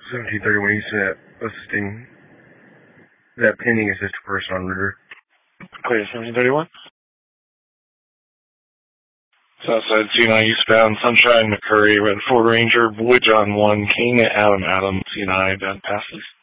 1731, you said assisting, that pending assist a person en route. Clear 1731. Southside C9 eastbound, Sunshine, McCurry, Red Ford Ranger, Boy John 1, King, Adam, C9, down pass, please.